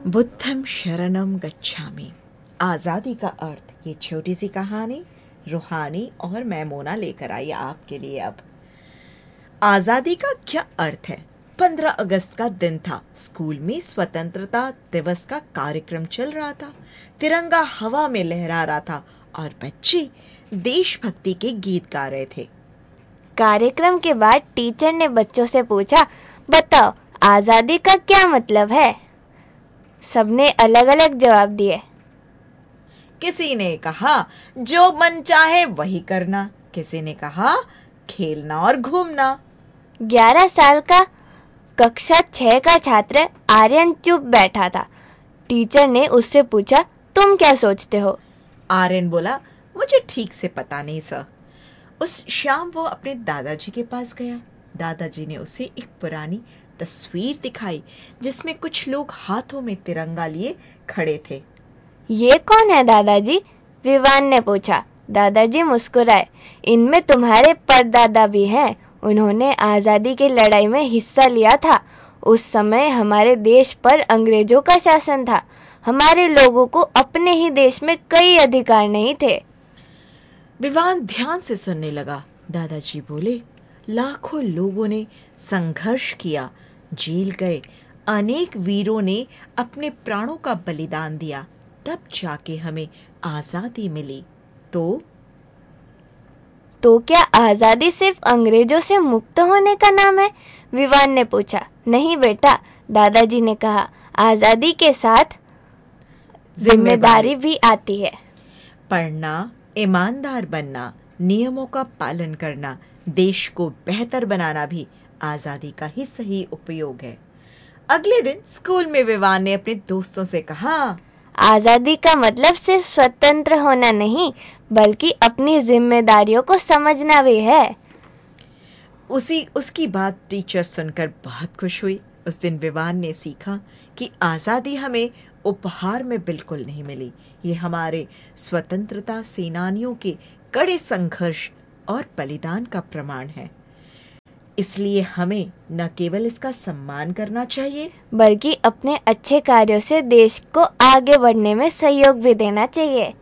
बुद्धं शरणं गच्छामि। आज़ादी का अर्थ ये छोटी सी कहानी रूहानी और मैमोना लेकर आई आपके लिए। अब आज़ादी का क्या अर्थ है? 15 अगस्त का दिन था। स्कूल में स्वतंत्रता दिवस का कार्यक्रम चल रहा था। तिरंगा हवा में लहरा रहा था और बच्चे देशभक्ति के गीत गा रहे थे। कार्यक्रम के बाद टीचर ने बच्चों से पूछा, बताओ आज़ादी का क्या मतलब है? सबने अलग अलग जवाब दिए। किसी ने कहा जो मन चाहे वही करना, किसी ने कहा खेलना और घूमना। 11 साल का कक्षा 6 का छात्र आर्यन चुप बैठा था। टीचर ने उससे पूछा, तुम क्या सोचते हो? आर्यन बोला, मुझे ठीक से पता नहीं सर। उस शाम वो अपने दादाजी के पास गया। दादाजी ने उसे एक पुरानी तस्वीर दिखाई जिसमें कुछ लोग हाथों में तिरंगा लिए खड़े थे। ये कौन है दादाजी? विवान ने पूछा। दादाजी मुस्कुराए। इनमें तुम्हारे परदादा भी हैं। उन्होंने आज़ादी की लड़ाई में हिस्सा लिया था। उस समय हमारे देश पर अंग्रेजों का शासन था। हमारे लोगों को अपने ही देश में कई अधिकार नहीं थे। विवान ध्यान से सुनने लगा। दादाजी बोले, लाखों लोगों ने संघर्ष किया, जेल गए, अनेक वीरों ने अपने प्राणों का बलिदान दिया, तब जाके हमें आजादी मिली। तो क्या आज़ादी सिर्फ अंग्रेजों से मुक्त होने का नाम है? विवान ने पूछा। नहीं बेटा, दादाजी ने कहा, आज़ादी के साथ जिम्मेदारी भी आती है। पढ़ना, ईमानदार बनना, नियमों का पालन करना, देश को बेहतर बनाना भी आज़ादी का ही सही उपयोग है। अगले दिन स्कूल में विवान ने अपने दोस्तों से कहा, आज़ादी का मतलब सिर्फ स्वतंत्र होना नहीं, बल्कि अपनी जिम्मेदारियों को समझना भी है। उसकी बात टीचर सुनकर बहुत खुश हुई। उस दिन विवान ने सीखा कि आज़ादी हमें उपहार में बिल्कुल नहीं मिली। ये हमारे स्वतंत्रता सेनानियों के कड़े संघर्ष और बलिदान का प्रमाण है। इसलिए हमें न केवल इसका सम्मान करना चाहिए, बल्कि अपने अच्छे कार्यों से देश को आगे बढ़ने में सहयोग भी देना चाहिए।